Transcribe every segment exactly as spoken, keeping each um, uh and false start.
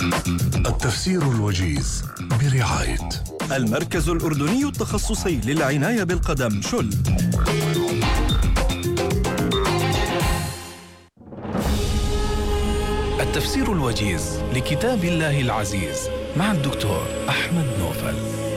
التفسير الوجيز برعاية المركز الأردني التخصصي للعناية بالقدم شل. التفسير الوجيز لكتاب الله العزيز مع الدكتور أحمد نوفل.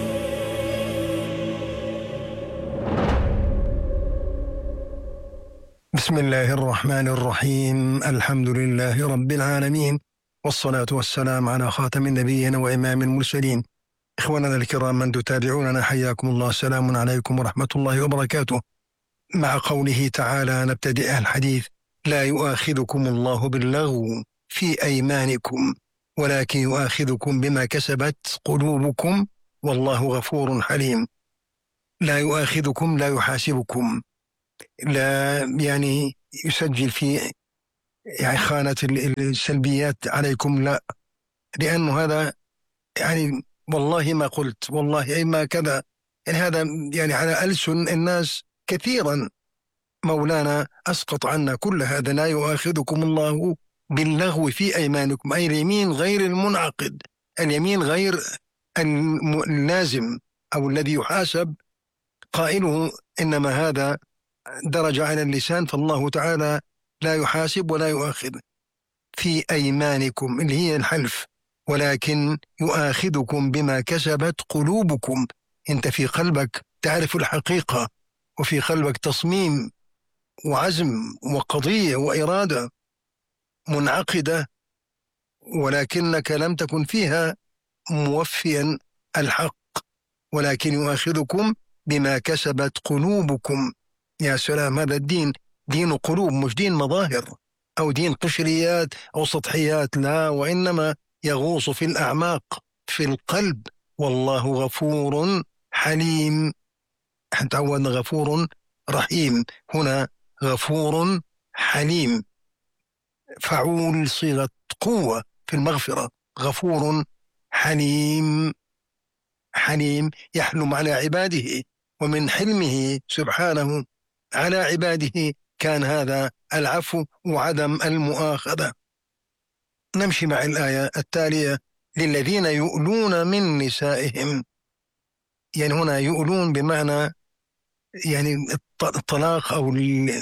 بسم الله الرحمن الرحيم. الحمد لله رب العالمين، والصلاة والسلام على خاتم النبيين وإمام المرسلين. إخواننا الكرام من تتابعوننا، حياكم الله، سلام عليكم ورحمة الله وبركاته. مع قوله تعالى نبتدئ الحديث: لا يؤاخذكم الله باللغو في أيمانكم ولكن يؤاخذكم بما كسبت قلوبكم والله غفور حليم. لا يؤاخذكم، لا يحاسبكم، لا يعني يسجل في يعني خانة السلبيات عليكم، لا، لأنه هذا يعني والله ما قلت، والله أي ما كذا، يعني هذا يعني على ألسن الناس كثيرا. مولانا أسقط عنا كل هذا. لا يؤاخذكم الله باللغو في أيمانكم، أي اليمين غير المنعقد، اليمين غير اللازم أو الذي يحاسب قائله، إنما هذا درجة على اللسان، فالله تعالى لا يحاسب ولا يؤاخذ. في أيمانكم اللي هي الحلف، ولكن يؤاخذكم بما كسبت قلوبكم. أنت في قلبك تعرف الحقيقة، وفي قلبك تصميم وعزم وقضية وإرادة منعقدة، ولكنك لم تكن فيها موفيا الحق، ولكن يؤاخذكم بما كسبت قلوبكم. يا سلام، هذا الدين دين قلوب، مش دين مظاهر أو دين قشريات أو سطحيات، لا، وإنما يغوص في الأعماق في القلب. والله غفور حليم. احنا تعودنا غفور رحيم، هنا غفور حليم، فعول صيغة قوة في المغفرة. غفور حليم، حليم يحلم على عباده، ومن حلمه سبحانه على عباده كان هذا العفو وعدم المؤاخذة. نمشي مع الآية التالية: للذين يؤلون من نسائهم. يعني هنا يؤلون بمعنى يعني الطلاق أو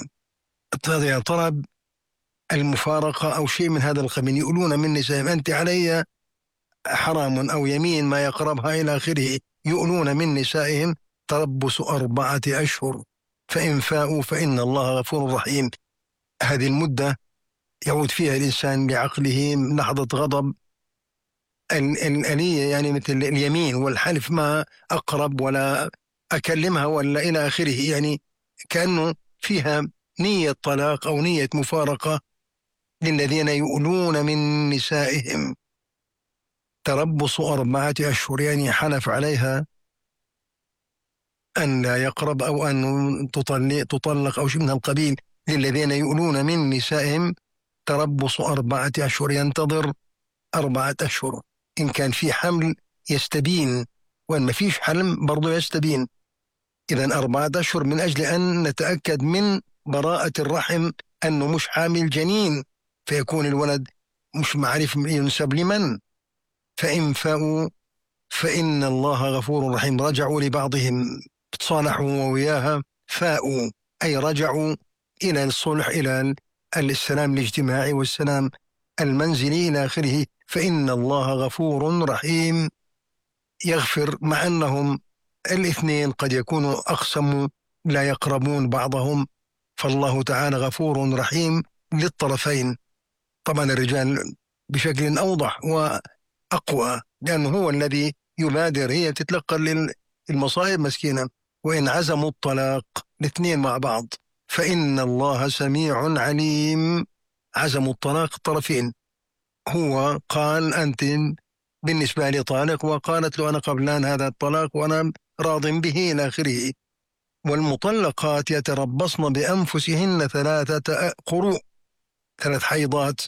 طلب المفارقة أو شيء من هذا القبيل. يؤلون من نسائهم، أنت علي حرام أو يمين ما يقربها إلى آخره. يؤلون من نسائهم تربص أربعة أشهر فإن فاءوا فإن الله غفور رحيم. هذه المدة يعود فيها الإنسان لعقله لحظة غضب الآلية، يعني مثل اليمين والحلف، ما أقرب ولا أكلمها ولا إلى آخره، يعني كأنه فيها نية طلاق أو نية مفارقة. للذين يؤلون من نسائهم تربص أربعة أشهر، يعني حلف عليها أن لا يقرب أو أن تطلق, تطلق أو شيء من القبيل. للذين يؤلون من نسائهم تربص أربعة أشهر، ينتظر أربعة أشهر. إن كان في حمل يستبين، وإن ما فيش حمل برضو يستبين. إذن أربعة أشهر من أجل أن نتأكد من براءة الرحم أنه مش حامل جنين، فيكون الولد مش معرف ينسب لمن. فإن فاءوا فإن الله غفور رحيم. رجعوا لبعضهم، تصالحوا وياها، فاءوا أي رجعوا إلى الصلح، إلى السلام الاجتماعي والسلام المنزلي إلى آخره. فإن الله غفور رحيم، يغفر، مع أنهم الاثنين قد يكونوا أقسموا لا يقربون بعضهم، فالله تعالى غفور رحيم للطرفين. طبعا الرجال بشكل أوضح وأقوى، لأنه هو الذي يبادر، هي تتلقى للمصائب مسكينة. وإن عزموا الطلاق الاثنين مع بعض فإن الله سميع عليم. عزموا الطلاق الطرفين، هو قال أنت بالنسبة لي طالق، وقالت له أنا قبلان هذا الطلاق وأنا راض به إلى آخره. والمطلقات يتربصن بأنفسهن ثلاثة قروء، ثلاث حيضات.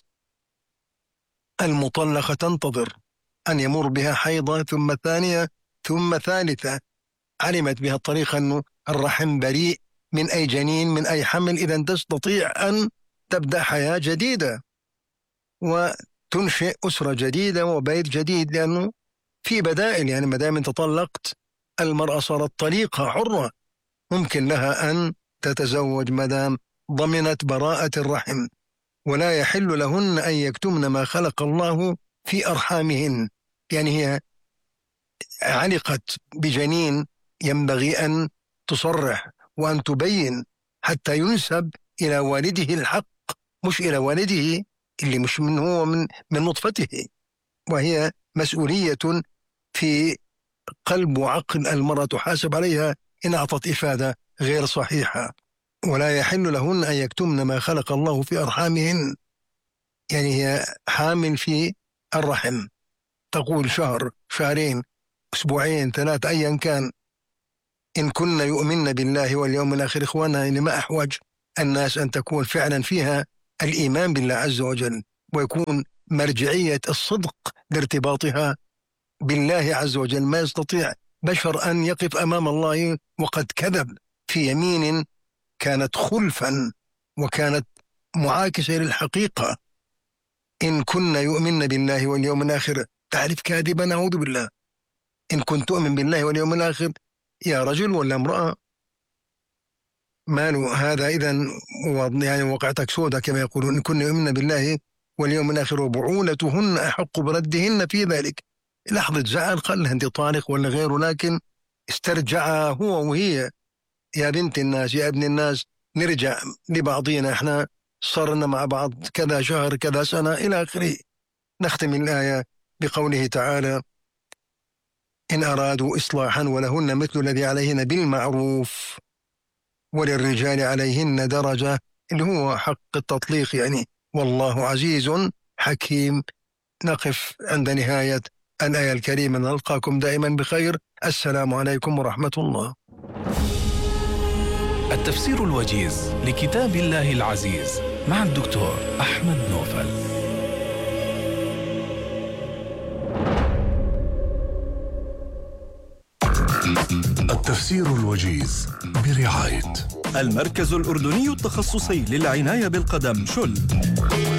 المطلقة تنتظر أن يمر بها حيضة، ثم ثانية، ثم ثالثة، علمت بها الطريقة أنه الرحم بريء من أي جنين من أي حمل، إذن تستطيع أن تبدأ حياة جديدة. تنشئ أسرة جديدة وبيت جديد، لأنه في بدائل. يعني ما دام أنت طلقت، المرأة صارت طليقة حرة، ممكن لها أن تتزوج ما دام ضمنت براءة الرحم، ولا يحل لهن أن يكتمن ما خلق الله في أرحامهن. يعني هي علقت بجنين، ينبغي أن تصرح وأن تبين حتى ينسب إلى والده الحق، مش إلى والده اللي مش من هو من من نطفته. وهي مسؤولية في قلب وعقل المرأة تحاسب عليها إن أعطت إفادة غير صحيحة. ولا يحل لهن أن يكتمن ما خلق الله في أرحامهن، يعني هي حامل في الرحم، تقول شهر، شهرين، أسبوعين، ثلاثة، أيا كان، إن كن يؤمن بالله واليوم الآخر. إخوانا، إن ما أحوج الناس أن تكون فعلا فيها الإيمان بالله عز وجل، ويكون مرجعية الصدق لارتباطها بالله عز وجل. ما يستطيع بشر أن يقف أمام الله وقد كذب في يمين كانت خلفا وكانت معاكسة للحقيقة. إن كن يؤمن بالله واليوم الآخر، تعرف كاذبا، أعوذ بالله. إن كنت تؤمن بالله واليوم الآخر، يا رجل ولا امرأة؟ ماله هذا إذن؟ يعني وقعتك سودة كما يقولون. إن كن يؤمن بالله واليوم الآخر وبعولتهن أحق بردهن في ذلك. لحظة زعل، خلها أنت طالق ولا غيره، لكن استرجع هو وهي. يا بنت الناس، يا ابن الناس، نرجع لبعضنا، احنا صرنا مع بعض كذا شهر، كذا سنة، إلى آخره. نختم الآية بقوله تعالى: إن أرادوا إصلاحا ولهن مثل الذي عليهن بالمعروف وللرجال عليهن درجة، اللي هو حق التطليق يعني. والله عزيز حكيم. نقف عند نهاية الآية الكريمة، نلقاكم دائما بخير. السلام عليكم ورحمة الله. التفسير الوجيز لكتاب الله العزيز مع الدكتور أحمد نوفل. التفسير الوجيز برعاية المركز الأردني التخصصي للعناية بالقدم شل.